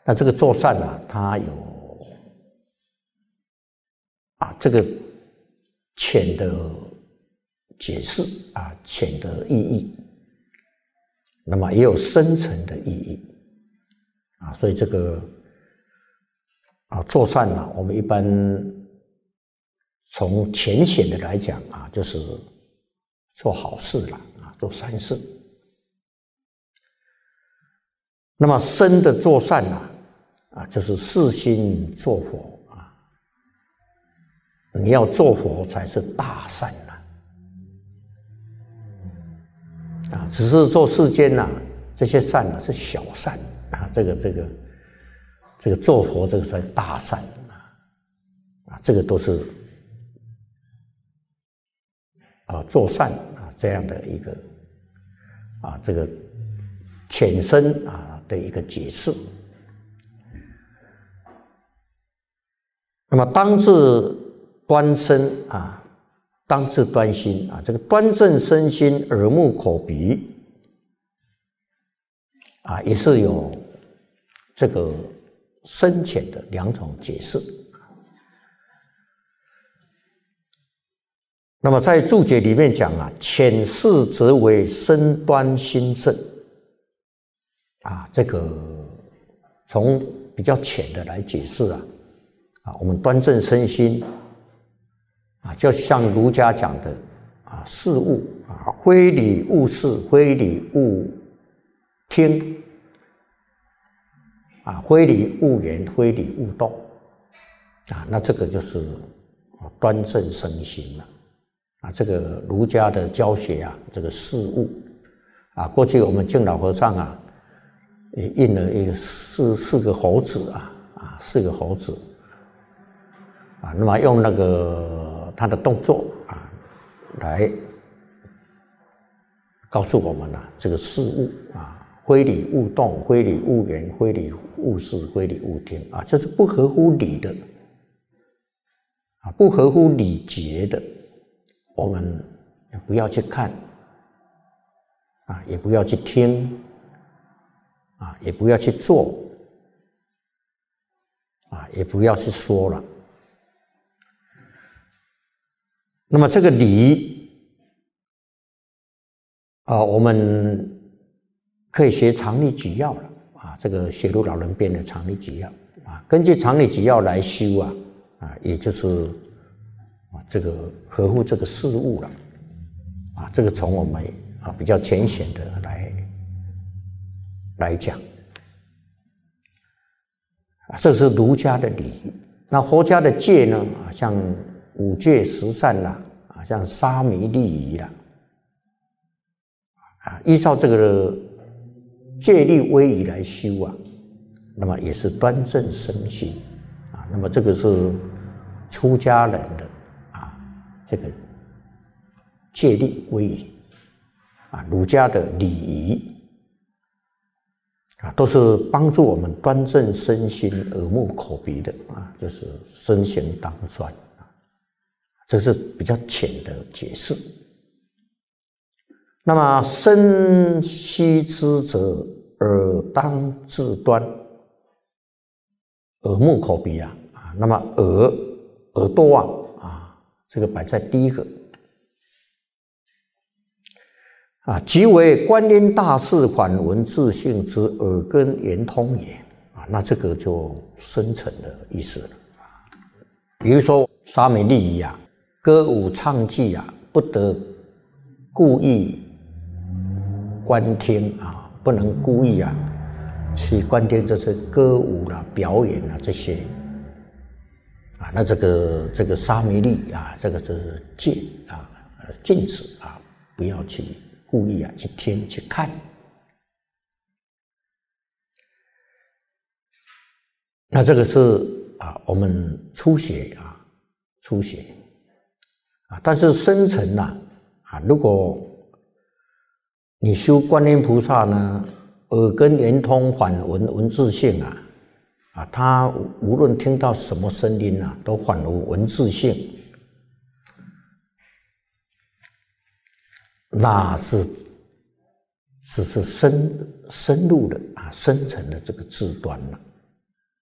那这个作善啊，它有这个浅的解释浅的意义，那么也有深层的意义所以这个作善我们一般从浅显的来讲就是做好事啦做善事。那么深的作善就是四心作佛你要做佛才是大善只是做世间这些善是小善这个做佛这个是大善这个都是做善这样的一个这个浅深的一个解释。那么当自端身当自端心这个端正身心耳目口鼻也是有这个深浅的两种解释。那么在注解里面讲浅视则为身端心正这个从比较浅的来解释我们端正身心就像儒家讲的事物非礼勿视，非礼勿听非礼勿言，非礼勿动那这个就是端正身心了这个儒家的教学这个事物过去我们净老和尚也印了一个四个猴子四个猴子那么用那个他的动作来告诉我们这个事物非礼勿动，非礼勿言，非礼勿视，非礼勿听这是不合乎理的不合乎礼节的，我们不要去看也不要去听也不要去做也不要去说了。那么这个礼我们可以学常理举要了这个学儒老人编的常理举要根据常理举要来修也就是这个合乎这个事物了这个从我们比较浅显的来讲这是儒家的礼。那佛家的戒呢像五戒十善像沙弥利仪依照这个戒律威仪来修那么也是端正身心那么这个是出家人的这个戒律威仪儒家的礼仪都是帮助我们端正身心耳目口鼻的就是身行当专这是比较浅的解释。那么身须知则耳当自端，耳目口鼻那么耳朵这个摆在第一个即为观音大士反闻自性之耳根圆通也那这个就深层的意思了比如说沙弥利仪歌舞唱伎不得故意观听不能故意去观听这些歌舞表演这些那这个沙弥利这个是戒禁止不要去故意去听去看。那这个是我们初学但是深层如果你修观音菩萨呢耳根圆通反闻自性他无论听到什么声音都反闻自性，那是深入的深层的这个智端了